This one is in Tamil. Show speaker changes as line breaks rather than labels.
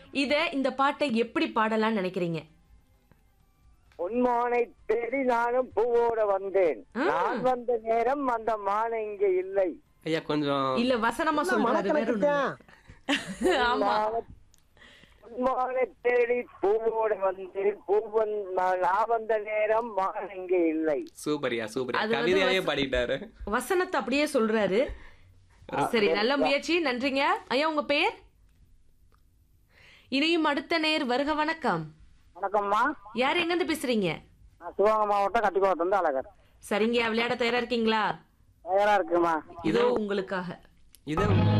இந்த பாட்டை எப்படி பாடலாம்னு நினைக்கிறீங்க?
பொன்மானை தேடி நானும் பூவோட வந்தேன். நான் வந்த நேரம் அந்த மானை இங்க இல்லை.
ஐயா கொஞ்சம்
இல்ல வசனமா சொல்றாரு வேற ஒண்ணும் இல்ல. ஆமா.
பொன்மானை தேடி பூவோட வந்தேன். நான் வந்த நேரம் மானை இங்க இல்லை.
சூப்பரியா சூப்பர்.
அது
கவிதையாவே பாடிட்டாரு.
வசனத்தை அப்படியே சொல்றாரு. சரி, நல்ல முயற்சி, நன்றிங்க. ஐயா உங்க பெயர்? இனியும் அடுத்த நேர் வருக. வணக்கம்.
வணக்கம்மா.
யார் எங்க இருந்து பேசுறீங்க?
சிவகங்கை மாவட்டம் கட்டிக்கோட்டை வந்து அழகர்.
சரிங்க, விளையாட தயாரா இருக்கீங்களா?
தயாரா இருக்குமா?
இதோ உங்களுக்காக.
இது